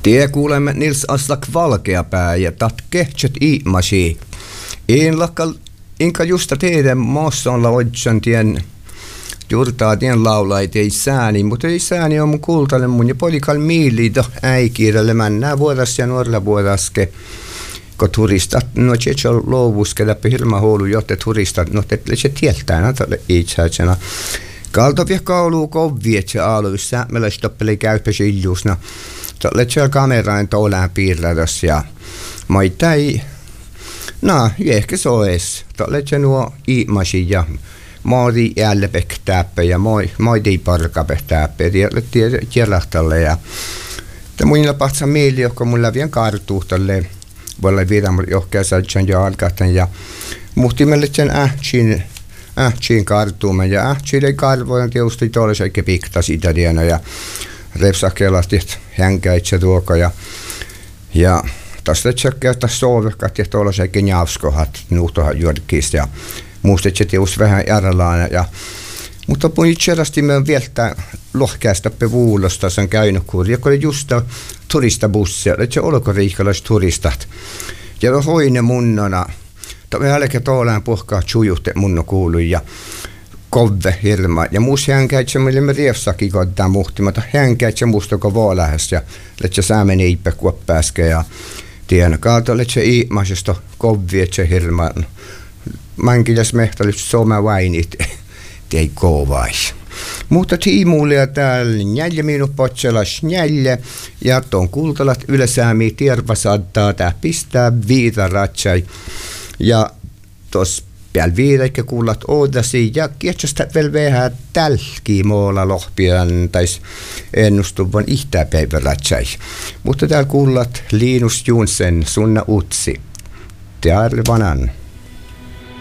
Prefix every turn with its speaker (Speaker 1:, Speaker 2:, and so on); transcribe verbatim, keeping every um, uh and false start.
Speaker 1: Tie kuulemme Nils Aslak Valkeapää ja tat kehtset iimasi. En lakka inka justa teidän maassa on laudjan tien juurtaa tien laulait ei sääni, mutta ei sääni on mun kultalle mun ja polikal miilido äikiirelle männää vuodas ja nuorella vuodaske. Kun turistat, no tjecho luovuske läpi hirma huolu, jotte turistat, no te se tieltää näitä itseätsena. Kaltovia kauluu kovviet se aaluus, säämellä stoppeli käypäsi iljuusna. Tällä siellä kamerain toulään piirrädös ja maita ei, no ehkä se ois. Tällä se nuo iimasi ja maadi jäljepek täppä ja maidi parkapek täppä ja tiedähtälle ja te muilla pahtsa mieli, joka mulla vien kartuhtalle. Voi viedä johkea salchan ja alkahtan ja muhtimelle sen ähtsin ähtsin kartuumen ja ähtsille karvojen tietysti tuolla se eikä pikta sitä diena ja repsakelasti hänkäitsä tuoka ja ja tästä tsekkäystä soovekkat ja tuolla se eikä njauskohat nuhtohan juodikista ja muistet se tietysti vähän järjellään ja mutta kun itseästi me on vielä lohkeasta pevuulosta sen käynyt kuuri, joka oli just turistabussia, että se olkoriikalaiset turistat. Ja hoine munnona, tämä jälkeen tuolaan puhkaa tsujuhte munno kuului ja kove hirma. Ja muus hänkäitsä, millä me riefsakin kohdaan muhtimata, hänkäitsä musta kun vuolähes ja että se säämen eipä kuoppääske ja tiedä kautta, että se iimaisesta kovi, että se hirma. Mankilas mehtalit soma vainit. Ei kovais. Mutta tiimuulia täällä neljä minut potselas neljä ja tuon kultalat ylesäämi tierva saattaa tää pistää viita ratsai ja tos pääl viidäikö kuulat oodasi ja kietsästä vielä vähän tälki moola lohpian tais ennustuvan ihtäpäivä ratsai. Mutta täällä kuulat Linus Junsen sunna utsi. Täällä vanan.